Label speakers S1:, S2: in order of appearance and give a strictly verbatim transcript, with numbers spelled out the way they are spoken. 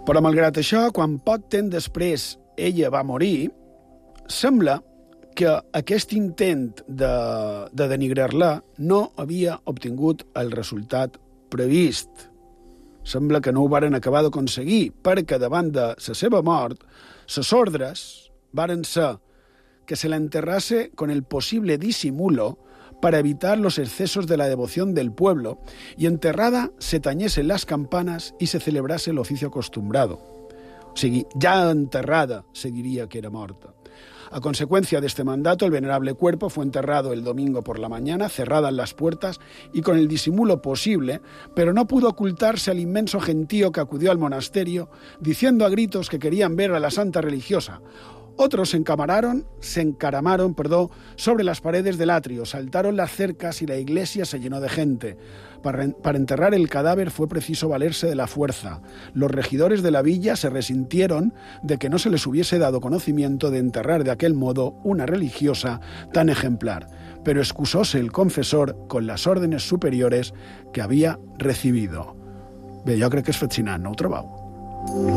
S1: Però, malgrat això, quan poc temps després ella va morir, sembla que aquest intent de, de denigrar-la no havia obtingut el resultat previst. Sembla que no ho varen acabar d'aconseguir, perquè davant de la seva mort, les ordres varen ser que se la enterrase con el posible disimulo para evitar los excesos de la devoción del pueblo, y enterrada se tañesen las campanas y se celebrase el oficio acostumbrado. O sigui, ya enterrada seguiría que era morta. A consecuencia de este mandato, el venerable cuerpo fue enterrado el domingo por la mañana, cerradas las puertas y con el disimulo posible, pero no pudo ocultarse al inmenso gentío que acudió al monasterio, diciendo a gritos que querían ver a la santa religiosa. Otros se encamararon, se encaramaron, perdón, sobre las paredes del atrio, saltaron las cercas y la iglesia se llenó de gente. Para, para enterrar el cadáver fue preciso valerse de la fuerza. Los regidores de la villa se resintieron de que no se les hubiese dado conocimiento de enterrar de aquel modo una religiosa tan ejemplar, pero excusóse el confesor con las órdenes superiores que había recibido. Bé, jo crec que és fascinant, no ho trobeu?